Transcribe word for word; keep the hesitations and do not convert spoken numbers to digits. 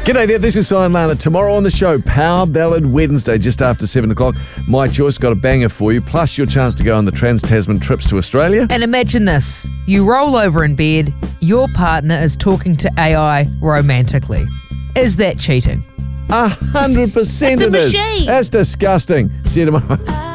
G'day there, this is Sion Lana. Tomorrow on the show, Power Ballad Wednesday, just after seven o'clock. My Choice got a banger for you, plus your chance to go on the Trans-Tasman trips to Australia. And imagine this. You roll over in bed, your partner is talking to A I romantically. Is that cheating? A hundred percent It's a it is. machine. That's disgusting. See you tomorrow.